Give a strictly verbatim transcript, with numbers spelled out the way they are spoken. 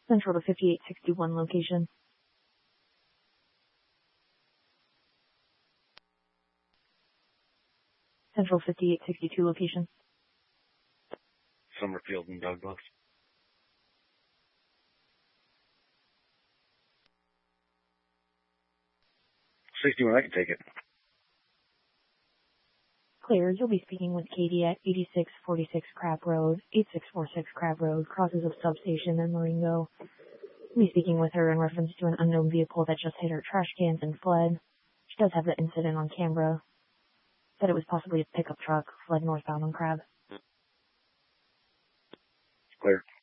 Central to fifty-eight sixty-one location. Central fifty-eight sixty-two location. Summerfield and Douglas. sixty-one, I can take it. Clear, you'll be speaking with Katie at eighty-six forty-six Crab Road, eighty-six forty-six Crab Road, crosses of Substation and Marengo. You'll be speaking with her in reference to an unknown vehicle that just hit her trash cans and fled. She does have the incident on camera. Said it was possibly a pickup truck, fled northbound on Crab. Clear.